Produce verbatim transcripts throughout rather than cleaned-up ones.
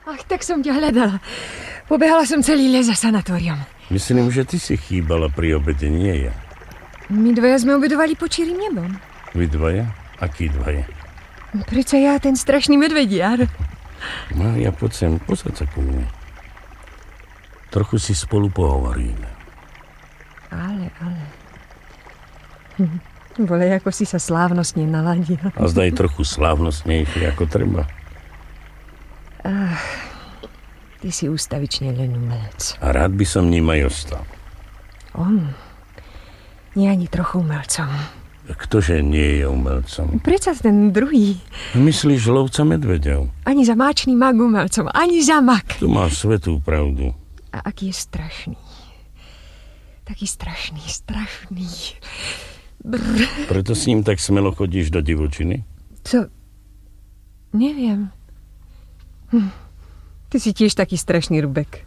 Ach, tak som ťa hľadala. Pobehala som celý les za sanatóriom. Myslím, že ty si chýbala pri obede, nie ja. My dvaja sme obedovali pod čirým nebom. Vy dvaja? Aký dvaja? Prečo ja, ten strašný medvediar. Mária, poď sem, posaď sa ku mne. Trochu si spolu pohovoríme. Ale, ale... Hm. Volej, ako si sa slávnostne naladil. A zdaj trochu slávnostnejšie, ako treba. Ach, ty si ústavične len umelec. A rád by som ním aj ostal. On nie ani trochu umelcom. Ktože nie je umelcom? Prečo ten druhý? Myslíš lovca medveďov? Ani za máčný mag umelcom, ani za mak. Tu máš svetú pravdu. A aký je strašný. Taký strašný, strašný. Brr. Preto s ním tak smelo chodíš do divočiny? Co? Neviem. Hm. Ty si tiež taký strašný, Rubek.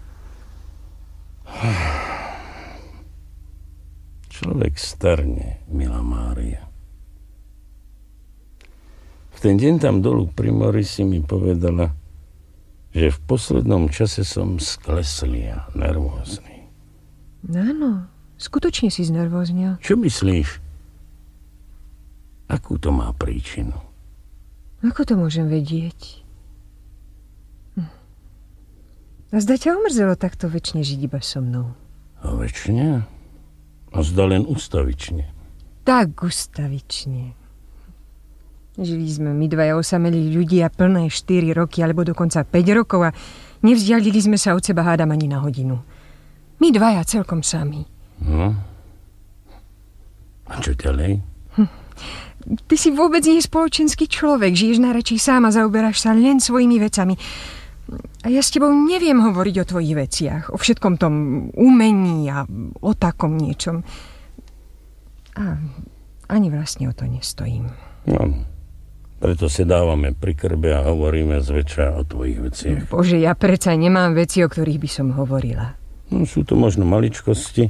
Človek starne, milá Mária. V ten deň tam dolu pri mori si mi povedala, že v poslednom čase som skleslý a nervózny. Áno, skutočne si znervóznil. Čo myslíš? Akú to má príčinu? Ako to môžem vedieť? Hm. A zda ťa omrzelo takto večne žiť iba so mnou. A večne? A zda len ustavične. Tak ustavične. Žili sme my dvaja osamelí ľudia plné štyri roky, alebo dokonca päť rokov a nevzdialili sme sa od seba hádam ani na hodinu. My dvaja celkom sami. No. A čo ďalej? Hm. Ty si vôbec nie spoločenský človek. Žiješ na reči sám a zaoberáš sa len svojimi vecami. A ja s tebou neviem hovoriť o tvojich veciach. O všetkom tom umení a o takom niečom. A ani vlastne o to nestojím. No, preto si dávame pri krbe a hovoríme zväčša o tvojich veciach. Bože, ja predsa nemám veci, o ktorých by som hovorila. No, sú to možno maličkosti.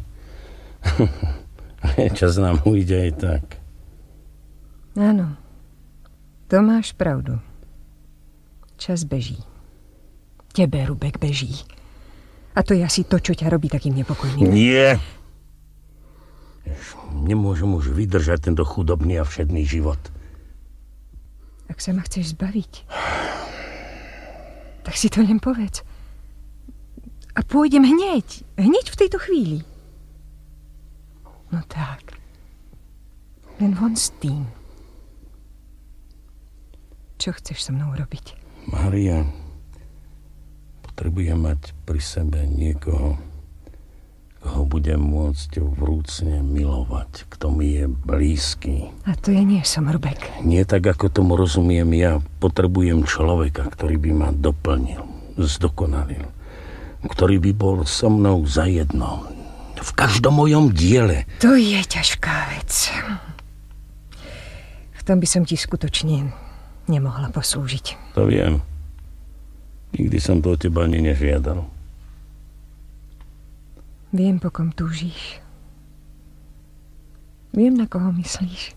Ale čas nám ujde aj tak. Áno, to máš pravdu. Čas beží. Tebe, Rubek, beží. A to je asi to, čo ťa robí takým nepokojným. Nie. Nemôžem už vydržať tento chudobný a všedný život. Ak sa ma chceš zbaviť, tak si to len povedz. A pôjdem hneď. Hneď v tejto chvíli. No tak. Len von s tým. Čo chceš so mnou robiť? Mária, potrebujem mať pri sebe niekoho, koho budem môcť vrúcne milovať, kto mi je blízky. A to ja nie som, Rubek. Nie tak, ako tomu rozumiem ja. Potrebujem človeka, ktorý by ma doplnil, zdokonalil, ktorý by bol so mnou zajedno. V každom mojom diele. To je ťažká vec. V tom by som ti skutočne nemohla poslúžiť. To viem. Nikdy som to od teba ani nežiadal. Viem, po kom túžiš. Viem, na koho myslíš.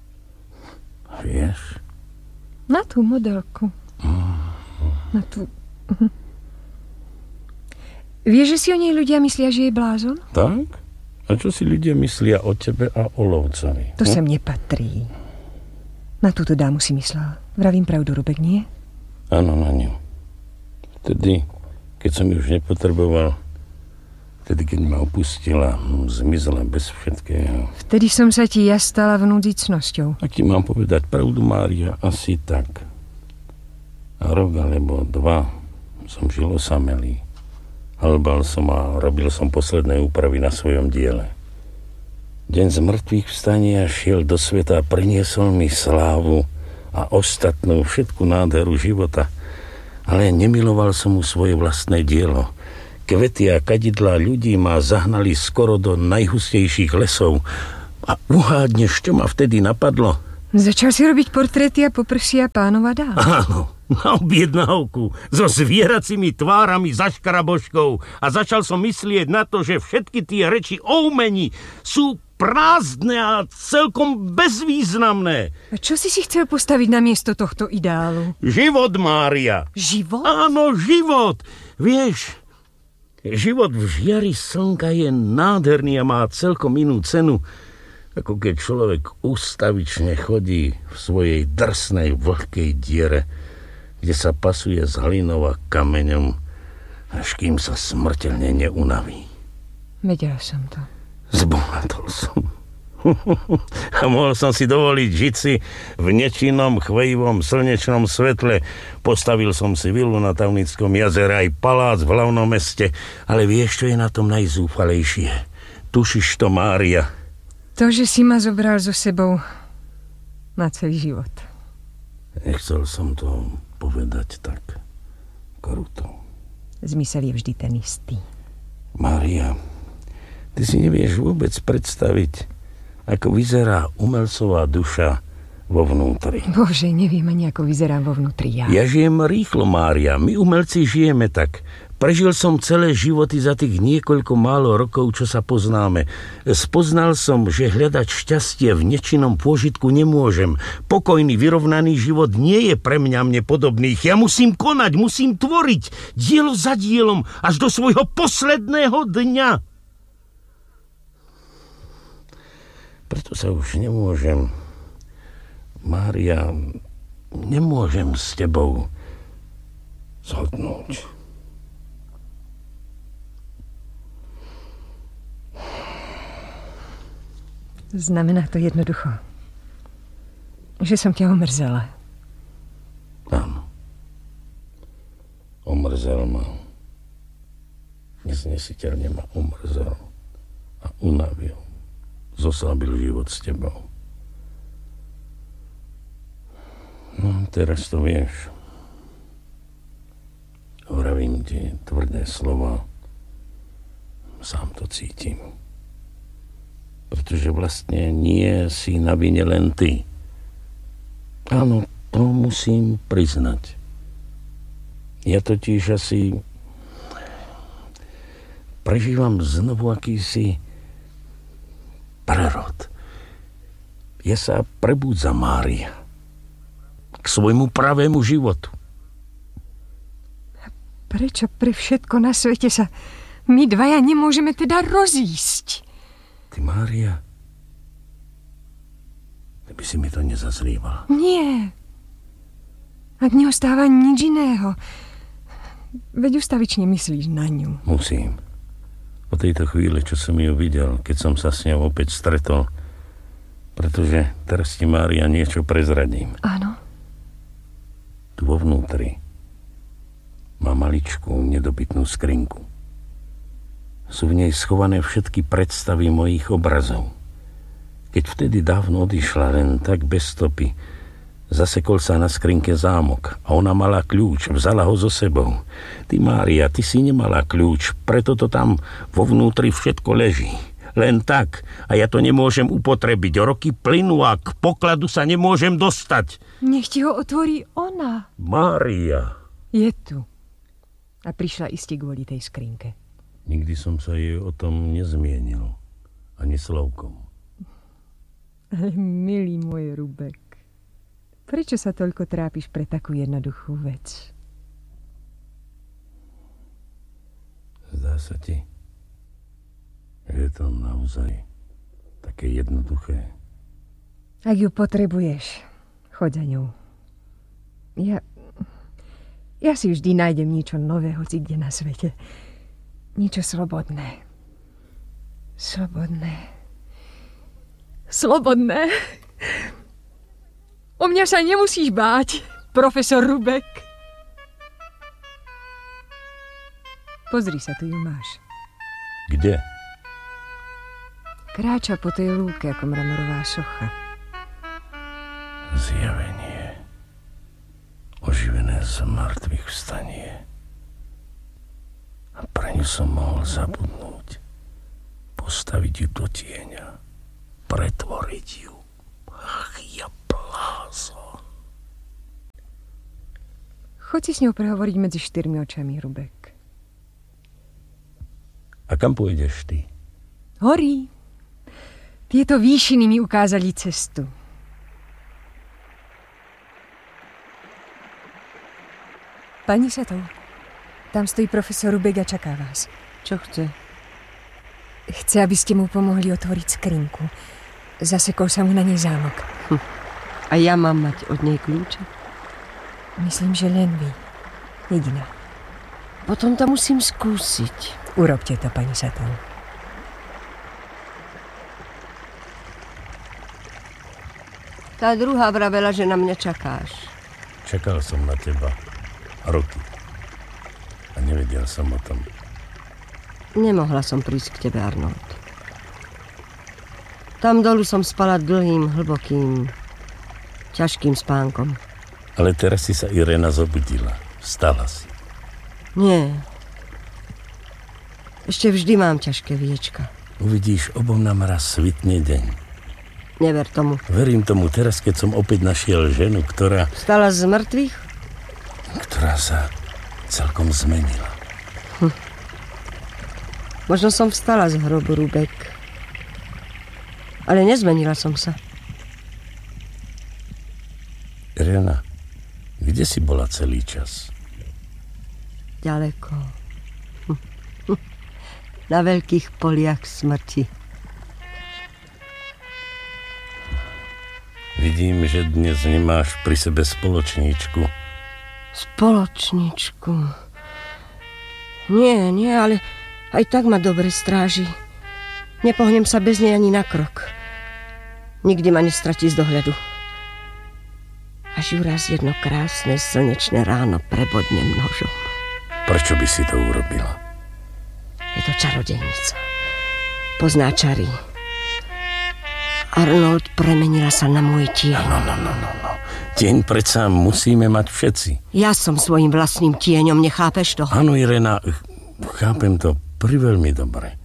Vieš? Na tú modelku. Mm. Na tú... Vieš, že si o nej ľudia myslia, že je blázon? Tak? A čo si ľudia myslia o tebe a o lovcovi? To hm? sem nepatrí. Na túto dámu si myslel. Vravím pravdu, Rubek, nie? Áno, na ňu. Vtedy, keď som ju už nepotreboval, vtedy, keď ma opustila, zmizla bez všetkého. Vtedy som sa ti ja stala vnúdicnosťou. A ti mám povedať pravdu, Mária, asi tak. A rok alebo dva som žil osamelý. Halbal som a robil som posledné úpravy na svojom diele. Deň z mŕtvych vstania šiel do sveta a priniesol mi slávu a ostatnú všetku nádheru života. Ale nemiloval som mu svoje vlastné dielo. Kvety a kadidlá ľudí ma zahnali skoro do najhustejších lesov. A uhádneš, čo ma vtedy napadlo? Začal si robiť portréty a poprsia pánova dá. Áno, na objednávku so zvieracími tvárami za škaraboškou. A začal som myslieť na to, že všetky tie reči o umení sú prázdne a celkom bezvýznamné. A čo si si chcel postaviť na miesto tohto ideálu? Život, Mária. Život? Áno, život. Vieš, život v žiari slnka je nádherný a má celkom inú cenu, ako keď človek ustavične chodí v svojej drsnej vlhkej diere, kde sa pasuje s hlinou a kameňom, až kým sa smrteľne neunaví. Vedela som to. Zbohatol som. A mohol som si dovoliť žiť si v nečinnom, chvejivom, slnečnom svetle. Postavil som si vilu na Tavnickom jazere, aj palác v hlavnom meste. Ale vieš, čo je na tom najzúfalejšie? Tušíš to, Mária? To, že si ma zobral so sebou na celý život. Nechcel som to povedať tak kruto. Zmysel je vždy ten istý. Mária, ty si nevieš vôbec predstaviť, ako vyzerá umelcová duša vo vnútri. Bože, neviem ani, ako vyzerám vo vnútri ja. Ja žijem rýchlo, Mária. My umelci žijeme tak. Prežil som celé životy za tých niekoľko málo rokov, čo sa poznáme. Spoznal som, že hľadať šťastie v nečinnom pôžitku nemôžem. Pokojný, vyrovnaný život nie je pre mňa mne podobných. Ja musím konať, musím tvoriť. Dielo za dielom, až do svojho posledného dňa. Preto sa už nemôžem, Mária, nemôžem s tebou zhodnúť. Znamená to jednoducho, že som ťa omrzela. Áno. Omrzel ma. Neznesiteľne ma omrzel a unavil. Zoslabil život s tebou. No, teraz to vieš. Hovorím ti tvrdé slova. Sám to cítim. Pretože vlastne nie si na vine len ty. Áno, to musím priznať. Ja totiž asi prežívam znovu akýsi prerod. Ja sa prebúdzam, Mária, k svojmu pravému životu. Prečo pre všetko na svete sa my dvaja nemôžeme teda rozísť? Ty, Mária, ty by si mi to nezazlievala. Nie. Ak neostáva nič iného. Veď ustavične myslíš na ňu. Musím. Po tejto chvíli, čo som ju videl, keď som sa s ňou opäť stretol, pretože teraz ti, Mária, niečo prezradím. Áno. Tu vo vnútri má maličkú, nedobytnú skrinku. Sú v nej schované všetky predstavy mojich obrazov. Keď vtedy dávno odišla len tak bez stopy, zasekol sa na skrinke zámok a ona mala kľúč, vzala ho so sebou. Ty, Mária, ty si nemala kľúč, preto to tam vo vnútri všetko leží. Len tak. A ja to nemôžem upotrebiť. Roky plynú a k pokladu sa nemôžem dostať. Nech ti ho otvorí ona. Mária. Je tu. A prišla iste kvôli tej skrinke. Nikdy som sa jej o tom nezmienil. Ani slovkom. Ale milý môj Rubek, prečo sa toľko trápiš pre takú jednoduchú vec? Zdá sa ti, že je to naozaj také jednoduché. Ak ju potrebuješ, choď za ňou. Ja, ja si vždy nájdem niečo nové, hoci kde na svete. Niečo slobodné. Slobodné. Slobodné. O mňa sa nemusíš báť, profesor Rubek. Pozri sa, tu ju máš. Kde? Kráča po tej lúke ako mramorová socha. Zjavenie. Oživené z mŕtvych vstanie. A pre ňu som mohol zabudnúť. Postaviť ju do tieňa. Pretvoriť ju. Ach, ja blázon. Choď si s ňou prehovoriť medzi štyrmi očami, Rubek. A kam pôjdeš ty? Horí. Tieto výšiny mi ukázali cestu. Pani Satou, tam stojí profesor Rubek a čaká vás. Čo chce? Chce, aby ste mu pomohli otvoriť skrinku. Zasekol sa mu na nej zámok. Hm. A ja mám mať od nej kľúče? Myslím, že len vy. Jediná. Potom to musím skúsiť. Urobte to, pani Satou. Tá druhá vravela, že na mňa čakáš. Čakal som na teba roky. A nevedel som o tom. Nemohla som prísť k tebe, Arnold. Tam dolu som spala dlhým, hlbokým, ťažkým spánkom. Ale teraz si sa Irena zobudila. Vstala si. Nie. Ešte vždy mám ťažké viečka. Uvidíš, obom nám raz svitne deň. Never tomu. Verím tomu teraz, keď som opäť našiel ženu, ktorá... Vstala z mŕtvych? Ktorá sa celkom zmenila. Hm. Možno som vstala z hrobu, Rubek. Ale nezmenila som sa. Irena, kde si bola celý čas? Ďaleko. Hm. Hm. Na veľkých poliach smrti. Vidím, že dnes nemáš pri sebe spoločníčku. Spoločníčku? Nie, nie, ale aj tak ma dobre stráži. Nepohnem sa bez nej ani na krok. Nikdy ma nestratí z dohľadu. Až ju raz jedno krásne slnečné ráno prebodnem nožom. Prečo by si to urobila? Je to čarodejnica. Pozná čary. Arnold, premenila sa na môj tieň. No, no, no, no, no. Tieň predsa musíme mať všetci. Ja som svojim vlastným tieňom, nechápeš to? Áno, Irena, chápem to priveľmi dobre.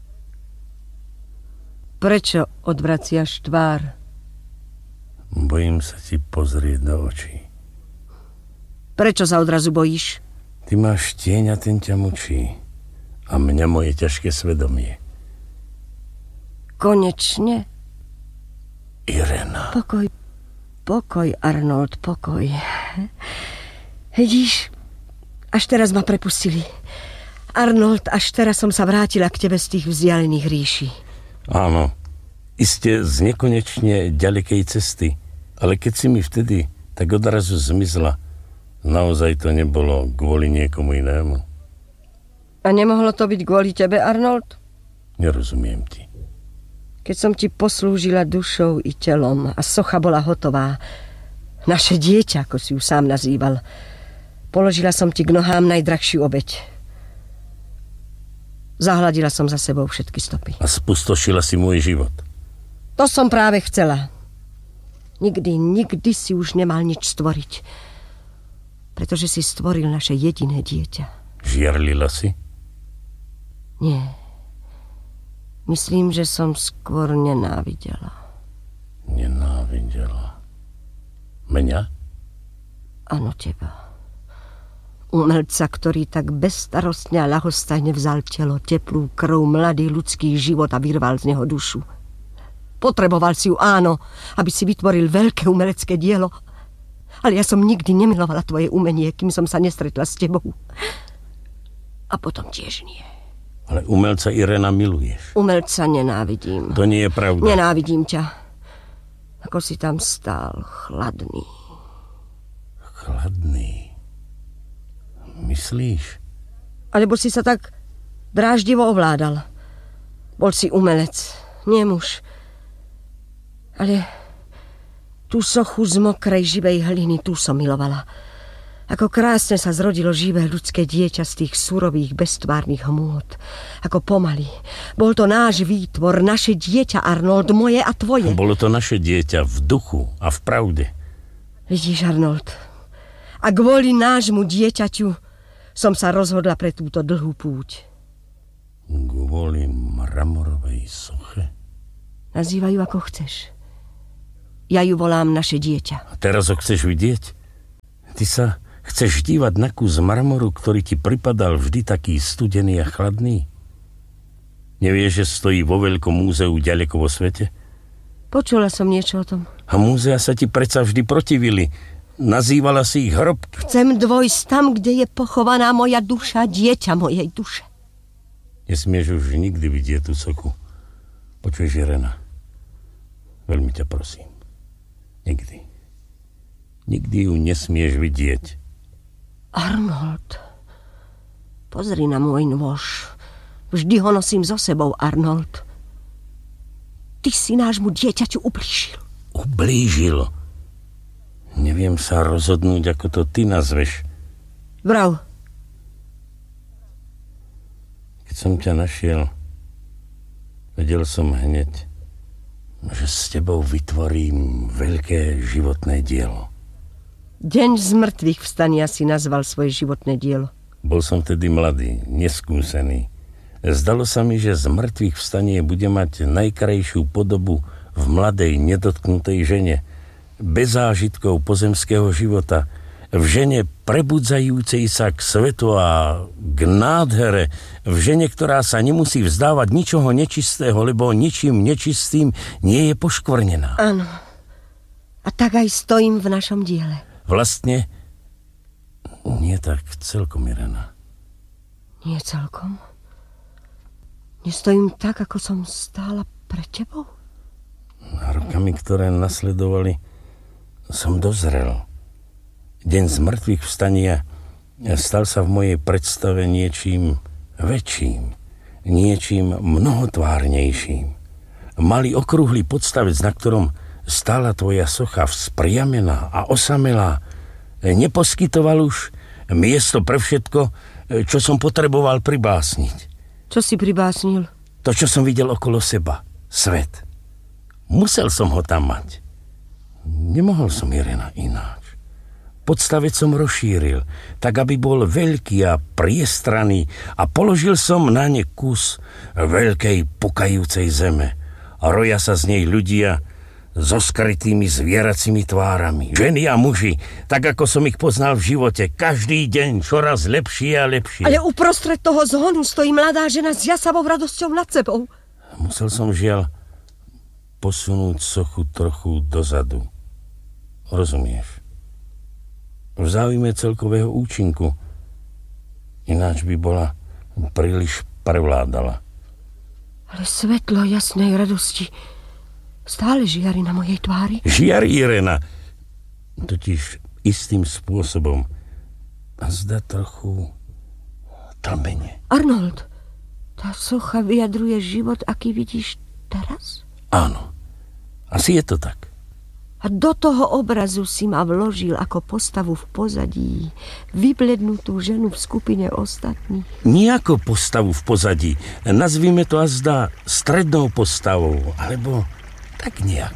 Prečo odvraciaš tvár? Bojím sa ti pozrieť do očí. Prečo sa odrazu bojíš? Ty máš tieň a ten ťa mučí. A mňa moje ťažké svedomie. Konečne? Irena. Pokoj, pokoj, Arnold, pokoj. Vidíš, až teraz ma prepustili. Arnold, až teraz som sa vrátila k tebe z tých vzdialených ríší. Áno, iste z nekonečne ďalekej cesty. Ale keď si mi vtedy tak odrazu zmizla, naozaj to nebolo kvôli niekomu inému. A nemohlo to byť kvôli tebe, Arnold? Nerozumiem ti. Keď som ti poslúžila dušou i telom a socha bola hotová, naše dieťa, ako si ju sám nazýval, položila som ti k nohám najdrahšiu obeť. Zahladila som za sebou všetky stopy. A spustošila si môj život. To som práve chcela. Nikdy, nikdy si už nemal nič stvoriť. Pretože si stvoril naše jediné dieťa. Žiarlila si? Nie. Myslím, že som skôr nenávidela. Nenávidela. Mňa? Áno, teba. Umelca, ktorý tak bezstarostne a ľahostajne vzal telo, teplú krv, mladý ľudský život a vyrval z neho dušu. Potreboval si ju, áno, aby si vytvoril veľké umelecké dielo. Ale ja som nikdy nemilovala tvoje umenie, kým som sa nestretla s tebou. A potom tiež nie. Ale umelca Irena miluješ. Umelca nenávidím. To nie je pravda. Nenávidím ťa. Ako si tam stál, chladný. Chladný? Myslíš? Alebo si sa tak dráždivo ovládal. Bol si umelec, nie muž. Ale tú sochu z mokrej živej hliny, tú som milovala. Ako krásne sa zrodilo živé ľudské dieťa z tých surových, beztvárnych hmôt. Ako pomaly. Bol to náš výtvor, naše dieťa, Arnold, moje a tvoje. Bolo to naše dieťa v duchu a v pravde. Vidíš, Arnold, a kvôli nášmu dieťaťu som sa rozhodla pre túto dlhú púť. Kvôli mramorovej soche? Nazývaj ju ako chceš. Ja ju volám naše dieťa. A teraz ho chceš vidieť? Ty sa chceš dívať na kus mramoru, ktorý ti pripadal vždy taký studený a chladný? Nevieš, že stojí vo veľkom múzeu ďaleko vo svete? Počula som niečo o tom. A múzea sa ti predsa vždy protivili. Nazývala si ich hrobky. Chcem dvojsť tam, kde je pochovaná moja duša, dieťa mojej duše. Nesmieš už nikdy vidieť tú sochu. Počuješ, Irena? Veľmi ťa prosím. Nikdy. Nikdy ju nesmieš vidieť. Arnold, pozri na môj nôž. Vždy ho nosím so sebou, Arnold. Ty si nášmu dieťaťu ublížil. Ublížil? Neviem sa rozhodnúť, ako to ty nazveš. Vrav. Keď som ťa našiel, vedel som hneď, že s tebou vytvorím veľké životné dielo. Deň z mŕtvych vstania si nazval svoje životné dielo. Bol som vtedy mladý, neskúsený. Zdalo sa mi, že z mŕtvych vstanie bude mať najkrajšiu podobu v mladej, nedotknutej žene, bez zážitkov pozemského života, v žene prebudzajúcej sa k svetu a k nádhere, v žene, ktorá sa nemusí vzdávať ničoho nečistého, lebo ničím nečistým nie je poškvrnená. Áno. A tak aj stojím v našom diele. Vlastne nie tak celkom, Irena. Nie celkom? Nestojím tak, ako som stála pred tebou? Rokami, ktoré nasledovali, som dozrel. Deň z mŕtvych vstania stal sa v mojej predstave niečím väčším, niečím mnohotvárnejším. Malý okrúhly podstavec, na ktorom stála tvoja socha, vzpriamená a osamelá, neposkytoval už miesto pre všetko, čo som potreboval pribásniť. Čo si pribásnil? To, čo som videl okolo seba. Svet. Musel som ho tam mať. Nemohol som, Irena, ináč. Podstavec som rozšíril, tak aby bol veľký a priestranný a položil som na ne kus veľkej pukajúcej zeme. A roja sa z nej ľudia so skrytými zvieracími tvárami. Ženy a muži, tak ako som ich poznal v živote. Každý deň čoraz lepšie a lepšie. Ale uprostred toho zhonu stojí mladá žena s jasavou radosťou nad sebou. Musel som, žiaľ, posunúť sochu trochu dozadu. Rozumieš? V záujme celkového účinku. Ináč by bola príliš prevládala. Ale svetlo jasnej radosti stále žiari na mojej tvári. Žiari, Irena. Totiž istým spôsobom. A zdá trochu tlmene. Arnold, tá socha vyjadruje život, aký vidíš teraz? Áno. Asi je to tak. A do toho obrazu si ma vložil ako postavu v pozadí, vyblednutú ženu v skupine ostatných. Nijako postavu v pozadí. Nazvime to azda strednou postavou, alebo tak nejak.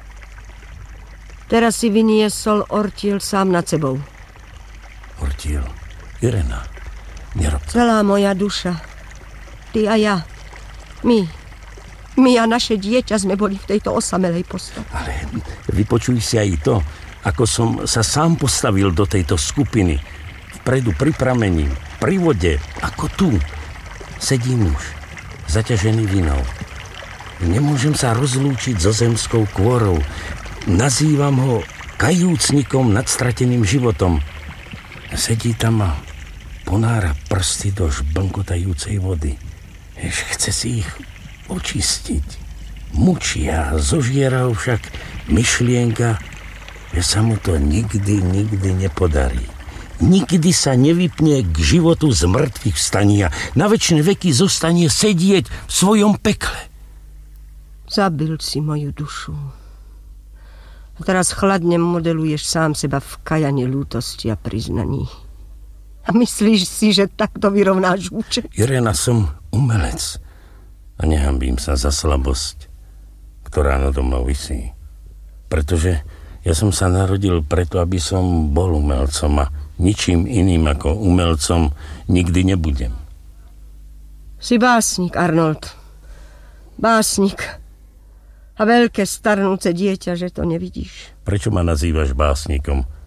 Teraz si vyniesol ortiel sám nad sebou. Ortiel? Irena, nerob to. Celá moja duša. Ty a ja. My. My a naše dieťa sme boli v tejto osamelej postave. Ale vypočuj si aj to, ako som sa sám postavil do tejto skupiny. Vpredu pri pramení, pri vode, ako tu. Sedí muž, zaťažený vinou. Nemôžem sa rozlúčiť so zemskou kôrou. Nazývam ho kajúcnikom nad strateným životom. Sedí tam a ponára prsty do žblnkotajúcej vody. Ež chce si ich očistiť. Mučia, zožiera ho však myšlienka, že sa mu to nikdy, nikdy nepodarí. Nikdy sa nevypne k životu z mŕtvych vstania. Na večné veky zostane sedieť v svojom pekle. Zabil si moju dušu. A teraz chladne modeluješ sám seba v kajane lútosti a priznaní. A myslíš si, že takto vyrovnáš účet? Irena, som umelec a nehambím sa za slabosť, ktorá nado mnou visí. Pretože ja som sa narodil preto, aby som bol umelcom a ničím iným ako umelcom nikdy nebudem. Si básnik, Arnold. Básnik. A veľké starnúce dieťa, že to nevidíš. Prečo ma nazývaš básnikom?